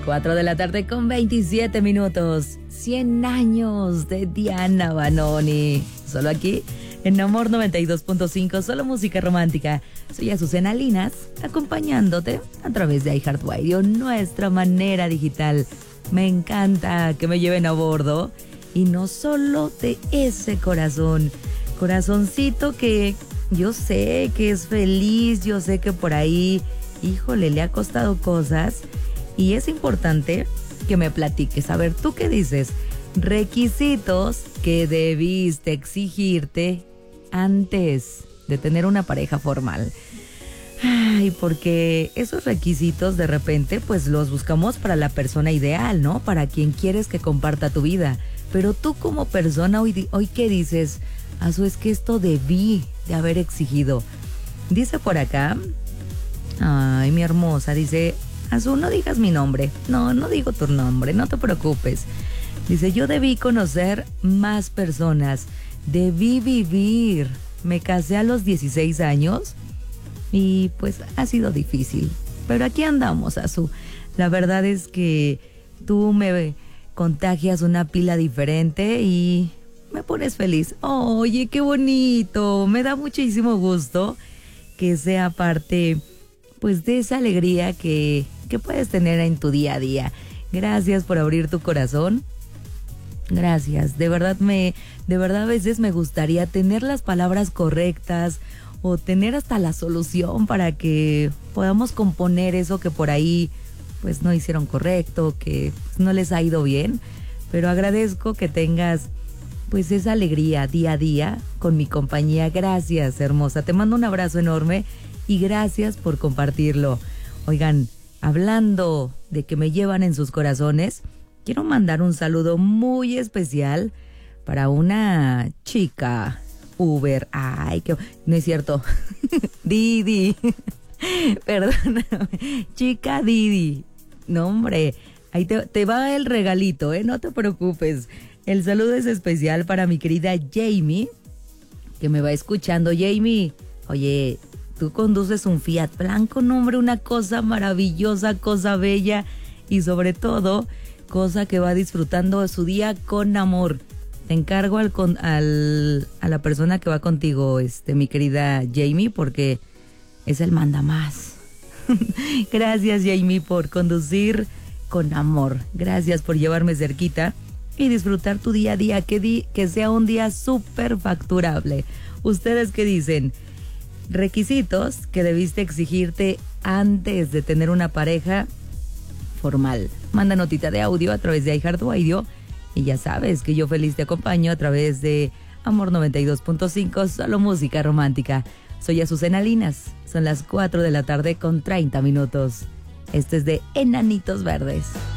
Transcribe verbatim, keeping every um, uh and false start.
cuatro de la tarde con veintisiete minutos. cien años de Diana Banoni. Solo aquí, en Amor noventa y dos punto cinco, solo música romántica. Soy Azucena Linas, acompañándote a través de iHeartRadio, nuestra manera digital. Me encanta que me lleven a bordo. Y no solo de ese corazón. Corazoncito que yo sé que es feliz, yo sé que por ahí, híjole, le ha costado cosas. Y es importante que me platiques. A ver, ¿tú qué dices? Requisitos que debiste exigirte antes de tener una pareja formal. Ay, porque esos requisitos de repente pues los buscamos para la persona ideal, ¿no? Para quien quieres que comparta tu vida. Pero tú como persona, hoy, hoy ¿qué dices? Azu, es que esto debí de haber exigido. Dice por acá, ay, mi hermosa, dice, Azu, no digas mi nombre. No, no digo tu nombre, no te preocupes. Dice, yo debí conocer más personas, debí vivir. Me casé a los dieciséis años y pues ha sido difícil. Pero aquí andamos, Azu. La verdad es que tú me contagias una pila diferente y me pones feliz. Oye, qué bonito. Me da muchísimo gusto que sea parte pues de esa alegría que, que puedes tener en tu día a día. Gracias por abrir tu corazón. Gracias, de verdad me, de verdad a veces me gustaría tener las palabras correctas o tener hasta la solución para que podamos componer eso que por ahí pues no hicieron correcto, que pues, no les ha ido bien, pero agradezco que tengas pues esa alegría día a día con mi compañía. Gracias, hermosa, te mando un abrazo enorme y gracias por compartirlo. Oigan, hablando de que me llevan en sus corazones, quiero mandar un saludo muy especial para una chica Uber. Ay, que no es cierto. Didi. Perdóname. Chica Didi. No, hombre. Ahí te, te va el regalito, ¿eh? No te preocupes. El saludo es especial para mi querida Jamie, que me va escuchando. Jamie, oye, tú conduces un Fiat blanco, no, hombre, una cosa maravillosa, cosa bella y sobre todo cosa que va disfrutando de su día con amor. Te encargo al, con, al a la persona que va contigo, este, mi querida Jamie, porque es el mandamás. Gracias, Jamie, por conducir con amor. Gracias por llevarme cerquita y disfrutar tu día a día, que, di, que sea un día súper facturable. ¿Ustedes qué dicen? Requisitos que debiste exigirte antes de tener una pareja formal. Manda notita de audio a través de iHeartRadio y ya sabes que yo feliz te acompaño a través de Amor noventa y dos punto cinco, solo música romántica. Soy Azucena Linas, son las cuatro de la tarde con treinta minutos. Este es de Enanitos Verdes.